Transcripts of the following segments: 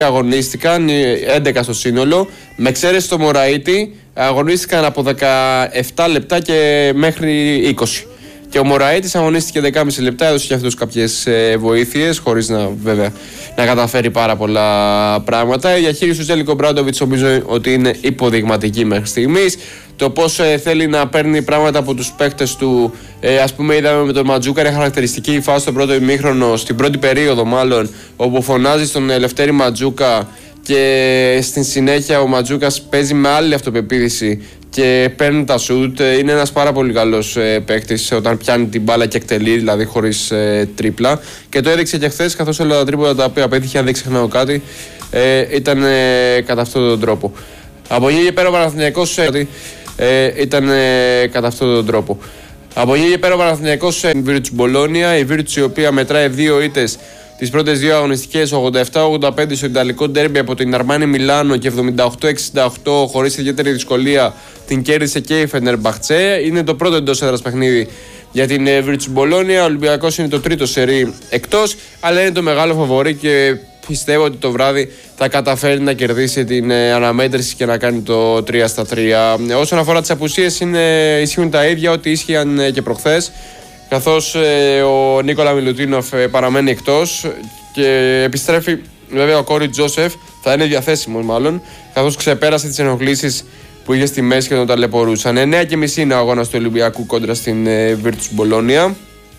αγωνίστηκαν, 11 στο σύνολο, με εξαίρεση το Μωραΐτη, αγωνίστηκαν από 17 λεπτά και μέχρι 20. Και ο Μωραΐτης αγωνίστηκε 10,5 λεπτά, έδωσε και αυτούς κάποιες βοήθειες, χωρίς να καταφέρει πάρα πολλά πράγματα. Η διαχείριση του Ζέλικο Μπράντοβιτς νομίζω ότι είναι υποδειγματική μέχρι στιγμής. Το πώς θέλει να παίρνει πράγματα από τους παίκτες του, ας πούμε, είδαμε με τον Ματζούκα, είναι χαρακτηριστική η φάση στο πρώτο ημίχρονο, στην πρώτη περίοδο μάλλον, όπου φωνάζει στον Λευτέρη Ματζούκα και στην συνέχεια ο Ματζούκας παίζει με άλλη αυτοπεποίθηση και παίρνει τα σουτ. Είναι ένας πάρα πολύ καλός παίκτης όταν πιάνει την μπάλα και εκτελεί, δηλαδή χωρίς τρίπλα. Και το έδειξε και χθες, καθώς όλα τα τρίποτα τα οποία απέτυχε, αν δεν ξεχνάω κάτι, ήταν κατά αυτόν τον τρόπο. Από εκεί και πέρα ο Παναθηναϊκός ήταν κατά αυτόν τον τρόπο. Από εκεί και πέρα ο Παναθηναϊκός η Virtus Μπολόνια, η Virtus η οποία μετράει 2 ήττες τις πρώτες 2 αγωνιστικές, 87-85 στο Ιταλικό ντέρμπι από την Αρμάνι Μιλάνο και 78-68 χωρίς ιδιαίτερη δυσκολία την κέρδισε και η Φενερμπαχτσέ. Είναι το πρώτο εντός έδρας παιχνίδι για την Virtus Μπολόνια. Ο Ολυμπιακός είναι το τρίτο σερί εκτός, αλλά είναι το μεγάλο φαβορί και πιστεύω ότι το βράδυ θα καταφέρει να κερδίσει την αναμέτρηση και να κάνει το 3-3. Όσον αφορά τις απουσίες, ισχύουν τα ίδια ό,τι ίσχυαν και προχθές, καθώς ο Νίκολα Μιλουτίνοφ παραμένει εκτός και επιστρέφει βέβαια ο Κόρι Τζόσεφ, θα είναι διαθέσιμος μάλλον, καθώς ξεπέρασε τις ενοχλήσεις που είχε στη μέση και τον ταλαιπωρούσαν. 9:30 είναι ο αγώνας του Ολυμπιακού κόντρα στην Virtus Μπολόνια.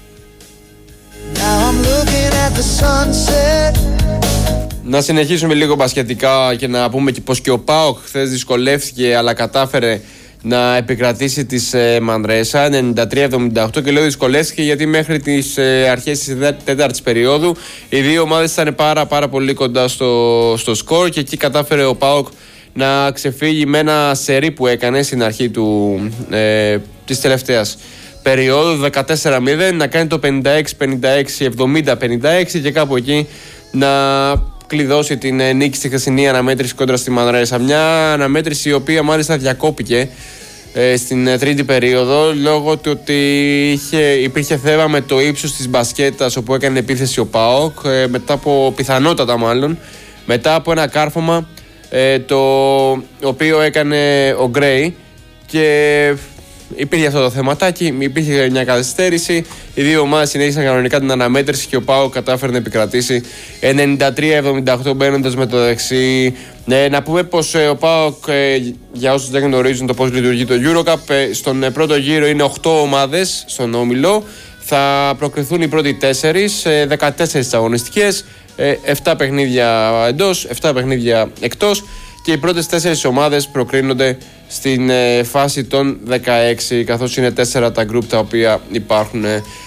Να συνεχίσουμε λίγο μπασκετικά και να πούμε και πως και ο ΠΑΟΚ χθες δυσκολεύτηκε αλλά κατάφερε να επικρατήσει της Μανρέσα 93-78, και λέω δυσκολεύτηκε γιατί μέχρι τις αρχές της τέταρτης περίοδου οι δύο ομάδες ήταν πάρα πολύ κοντά στο σκορ και εκεί κατάφερε ο ΠΑΟΚ να ξεφύγει με ένα σερί που έκανε στην αρχή της τελευταίας περίοδου 14-0, να κάνει το 56-56, 70-56 και κάπου εκεί να κλειδώσει την νίκη στη χθεσινή αναμέτρηση κόντρα στη Μανρέσα. Μια αναμέτρηση η οποία μάλιστα διακόπηκε στην τρίτη περίοδο λόγω του ότι υπήρχε θέμα με το ύψος της μπασκέτας όπου έκανε επίθεση ο ΠΑΟΚ, μετά από ένα κάρφωμα το οποίο έκανε ο Γκρέι και υπήρχε αυτό το θεματάκι, υπήρχε μια καθυστέρηση. Οι δύο ομάδες συνέχισαν κανονικά την αναμέτρηση και ο ΠΑΟΚ κατάφερε να επικρατήσει 93-78 μπαίνοντας με το δεξί. Να πούμε πως ο ΠΑΟΚ, για όσους δεν γνωρίζουν το πώς λειτουργεί το EuroCup, στον πρώτο γύρο είναι 8 ομάδες στον όμιλο. Θα προκριθούν οι πρώτοι 4, 14 αγωνιστικές, 7 παιχνίδια εντός, 7 παιχνίδια εκτός. Και οι πρώτες 4 ομάδες προκρίνονται στην φάση των 16, καθώς είναι 4 τα γκρουπ τα οποία υπάρχουν.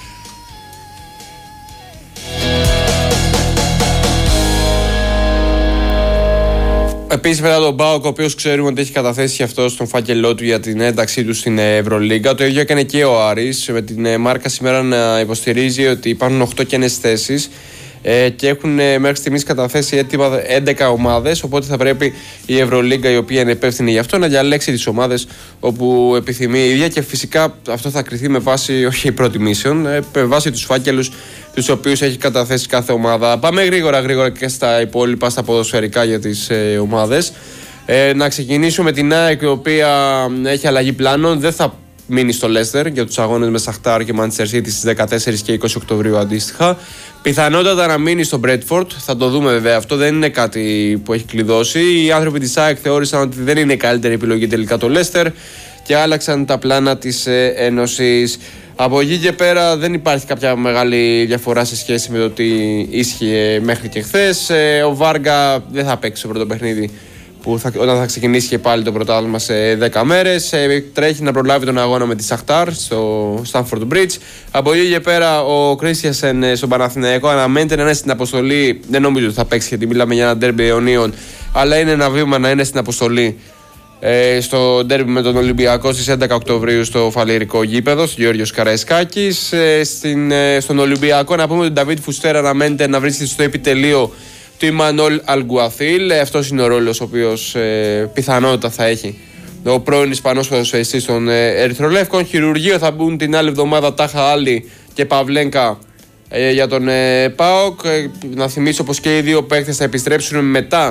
Επίσης μετά τον ΠΑΟΚ, ο οποίος ξέρουμε ότι έχει καταθέσει αυτό στον φάκελό του για την ένταξή του στην Ευρωλίγκα. Το ίδιο έκανε και ο Άρης, με την Μάρκα σήμερα να υποστηρίζει ότι υπάρχουν 8 κενές θέσεις και έχουν μέχρι στιγμής καταθέσει έτοιμα 11 ομάδες, οπότε θα πρέπει η Ευρωλίγκα, η οποία είναι υπεύθυνη γι' αυτό, να διαλέξει τις ομάδες όπου επιθυμεί η ίδια και φυσικά αυτό θα κριθεί με βάση όχι προτιμήσεων, με βάση τους φάκελους τους οποίους έχει καταθέσει κάθε ομάδα. Πάμε γρήγορα και στα υπόλοιπα, στα ποδοσφαιρικά για τις ομάδες. Να ξεκινήσουμε με την ΑΕΚ, η οποία έχει αλλαγή πλάνων, δεν θα μείνει στο Λέστερ για τους αγώνες με Σαχτάρ και Manchester City στις 14 και 20 Οκτωβρίου αντίστοιχα. Πιθανότατα να μείνει στο Μπρέτφορντ, θα το δούμε βέβαια, αυτό δεν είναι κάτι που έχει κλειδώσει. Οι άνθρωποι της ΑΕΚ θεώρησαν ότι δεν είναι η καλύτερη επιλογή τελικά το Λέστερ και άλλαξαν τα πλάνα της Ένωσης. Από εκεί και πέρα δεν υπάρχει κάποια μεγάλη διαφορά σε σχέση με το τι ίσχυε μέχρι και χθες. Ο Βάργα δεν θα παίξει στο πρώτο παιχνίδι όταν θα ξεκινήσει και πάλι το πρωτάθλημα σε 10 μέρες. Τρέχει να προλάβει τον αγώνα με τη Σαχτάρ στο Στάνφορντ Μπριτζ. Από εκεί και πέρα ο Κρίστιανσεν στον Παναθηναϊκό αναμένεται να είναι στην αποστολή. Δεν νομίζω ότι θα παίξει γιατί μιλάμε για ένα ντέρμπι αιωνίων, αλλά είναι ένα βήμα να είναι στην αποστολή στο ντέρμπι με τον Ολυμπιακό στις 11 Οκτωβρίου στο Φαλιρικό γήπεδο, στο Γεώργιος Καραϊσκάκης. Στον Ολυμπιακό να πούμε ότι ο Νταβίτ Φουστέρα αναμένεται να βρίσκεται στο επιτελείο του Ιμανόλ Αλγκουαθίλ. Αυτός είναι ο ρόλος ο οποίος πιθανότητα θα έχει ο πρώην Ισπανός ποδοσφαιριστής των Ερυθρολεύκων. Χειρουργείο θα μπουν την άλλη εβδομάδα Τάχα Άλλη και Παυλένκα για τον ΠΑΟΚ. Να θυμίσω πως και οι δύο παίκτες θα επιστρέψουν μετά